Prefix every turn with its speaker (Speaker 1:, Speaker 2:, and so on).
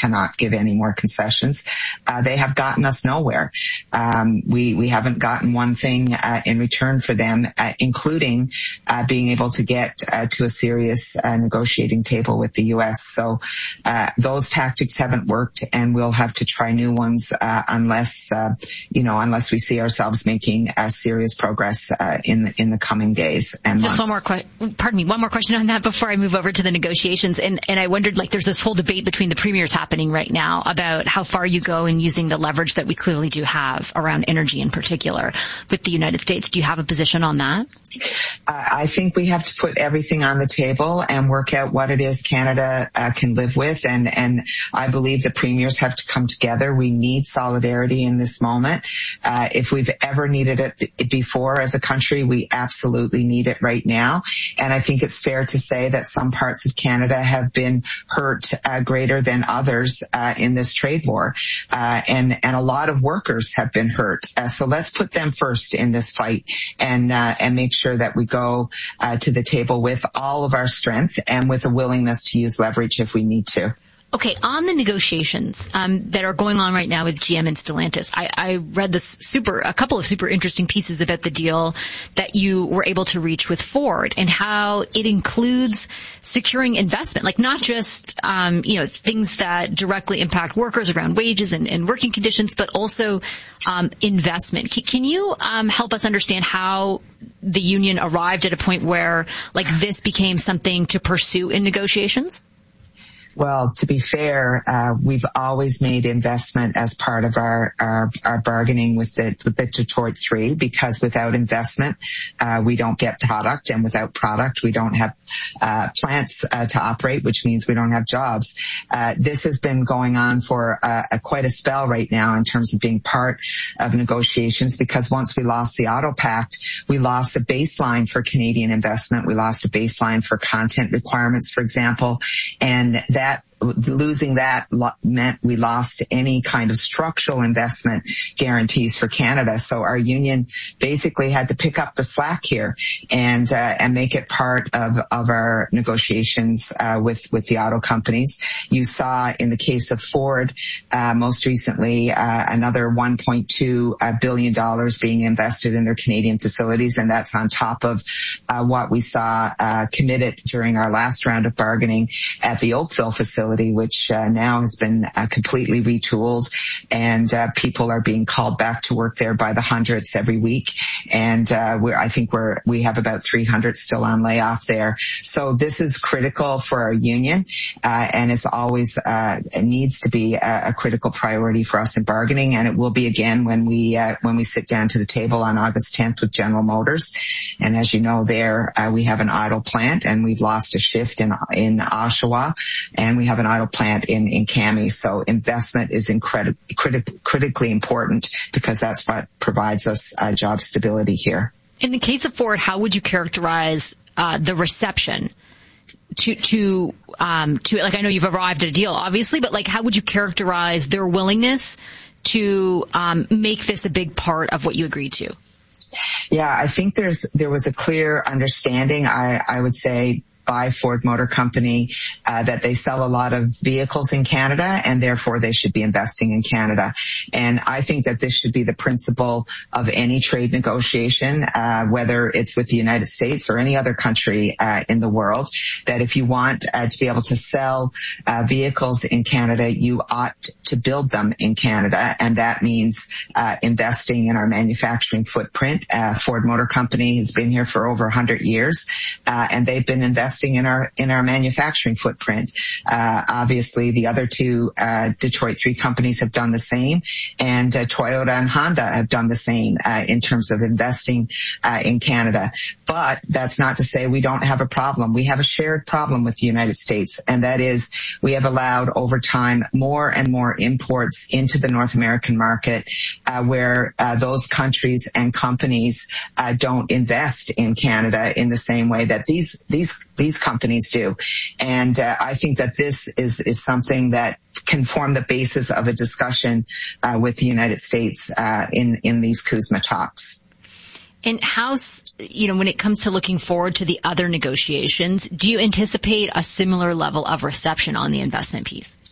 Speaker 1: cannot give any more concessions. They have gotten us nowhere. We haven't gotten one thing in return for them, including being able to get to a serious negotiating table with the U.S. So those tactics haven't worked, and we'll have to try new ones unless we see ourselves making serious progress in the coming days and months.
Speaker 2: Just one more question on that before I move over to the negotiations. And I wondered, there's this whole debate between the premiers happening right now about how far you go in using the leverage that we clearly do have around energy in particular with the United States. Do you have a position on that?
Speaker 1: I think we have to put everything on the table and work out what it is Canada can live with. And I believe the premiers have to come together. We need solidarity in this moment. If we've ever needed it before as a country, we absolutely need it right now. And I think it's fair to say that some parts of Canada have been hurt greater than others in this trade war. And a lot of workers have been hurt. So let's put them first in this fight and make sure that we go to the table with all of our strength and with a willingness to use leverage if we need to.
Speaker 2: Okay, on the negotiations that are going on right now with GM and Stellantis, I read a couple of super interesting pieces about the deal that you were able to reach with Ford and how it includes securing investment, like not just things that directly impact workers around wages and working conditions, but also investment. Can you help us understand how the union arrived at a point where this became something to pursue in negotiations?
Speaker 1: Well, to be fair, we've always made investment as part of our bargaining with the Detroit Three, because without investment, we don't get product, and without product, we don't have plants to operate, which means we don't have jobs. This has been going on for quite a spell right now in terms of being part of negotiations, because once we lost the Auto Pact, we lost a baseline for Canadian investment. We lost a baseline for content requirements, for example, and losing that meant we lost any kind of structural investment guarantees for Canada. So our union basically had to pick up the slack here and make it part of our negotiations with the auto companies. You saw in the case of Ford, most recently, another $1.2 billion being invested in their Canadian facilities, and that's on top of what we saw committed during our last round of bargaining at the Oakville facility, which now has been completely retooled, and people are being called back to work there by the hundreds every week. And I think we have about 300 still on layoff there. So this is critical for our union, and it's always it needs to be a critical priority for us in bargaining, and it will be again when we sit down to the table on August 10th with General Motors. And as you know, there we have an idle plant, and we've lost a shift in Oshawa, and we have an idle plant in Kami. So investment is critically important, because that's what provides us job stability here.
Speaker 2: In the case of Ford, how would you characterize the reception to I know you've arrived at a deal, obviously, but how would you characterize their willingness to make this a big part of what you agreed to?
Speaker 1: Yeah, I think there was a clear understanding, I would say, by Ford Motor Company that they sell a lot of vehicles in Canada, and therefore they should be investing in Canada. And I think that this should be the principle of any trade negotiation, whether it's with the United States or any other country in the world, that if you want to be able to sell vehicles in Canada, you ought to build them in Canada, and that means investing in our manufacturing footprint. Ford Motor Company has been here for over 100 years, and they've been investing in our manufacturing footprint. Obviously, the other two Detroit Three companies have done the same, and Toyota and Honda have done the same in terms of investing in Canada. But that's not to say we don't have a problem. We have a shared problem with the United States, and that is we have allowed over time more and more imports into the North American market where those countries and companies don't invest in Canada in the same way that these companies do. And I think that this is something that can form the basis of a discussion with the United States in these CUSMA talks.
Speaker 2: And how, when it comes to looking forward to the other negotiations, do you anticipate a similar level of reception on the investment piece?